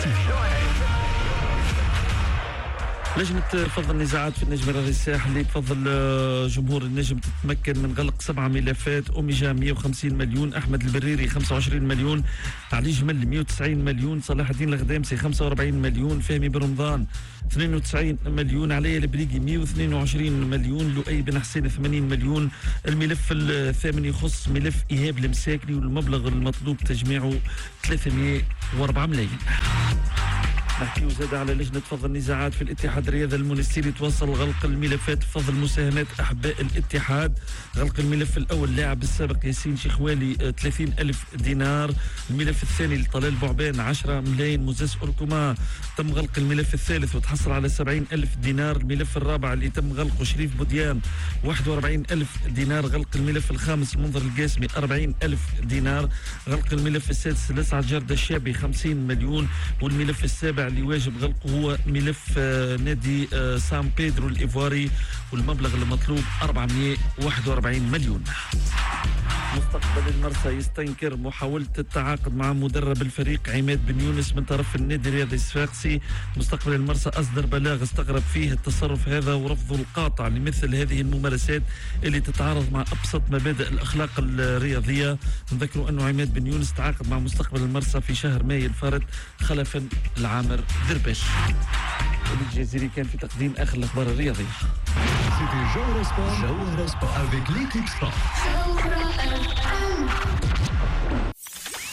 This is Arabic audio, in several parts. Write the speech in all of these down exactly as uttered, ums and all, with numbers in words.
لجنة فض النزاعات في النجم الرياضي الساحلي بفضل جمهور النجم تتمكن من غلق سبعة ملفات. أوميجا مئة وخمسين مليون، أحمد البريري خمسة وعشرين مليون، علي جمل مئة وتسعين مليون، صلاح الدين الغدامسي خمسة وأربعين مليون، فهمي برمضان اثنين وتسعين مليون، علي البريقي مئة واثنين وعشرين مليون، لؤي بن حسين ثمانين مليون. الملف الثامن يخص ملف إيهاب المساكني والمبلغ المطلوب تجميعه ثلاثمئة وأربعة ملايين. نحكي وزاد على لجنة فض النزاعات في الاتحاد الرياضي المونستيري توصل غلق الملفات فضل مساهمات أحباء الاتحاد. غلق الملف الأول لاعب السابق ياسين شيخوالي ثلاثين ألف دينار. الملف الثاني لطلال بوعبان عشرة ملايين. مزاس أوركوما تم غلق الملف الثالث وتحصل على سبعين ألف دينار. الملف الرابع اللي تم غلقه شريف بوديان واحد وأربعين ألف دينار. غلق الملف الخامس منظر القاسمي أربعين ألف دينار. غلق الملف السادس لسعد جردة الشابي خمسين مليون. والملف السابع اللي واجب غلقه هو ملف آه نادي آه سان بيدرو الإيفواري والمبلغ المطلوب أربعمئة وواحد وأربعين مليون. مستقبل المرسى يستنكر محاولة التعاقد مع مدرب الفريق عماد بن يونس من طرف النادي الرياضي الصفاقسي. مستقبل المرسى أصدر بلاغ استغرب فيه التصرف هذا ورفضه القاطع لمثل هذه الممارسات اللي تتعارض مع أبسط مبادئ الأخلاق الرياضية. نذكروا أنه عماد بن يونس تعاقد مع مستقبل المرسى في شهر ماي الفارط خلفا العامر دربش. الجزيري كان في تقديم آخر الأخبار الرياضية. C'était Jawhara Sport, Jawhara Sport avec l'équipe Sport.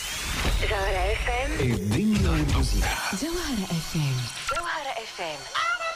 Jawhara إف إم الدنيا والموسيقى. Jawhara إف إم Jawhara إف إم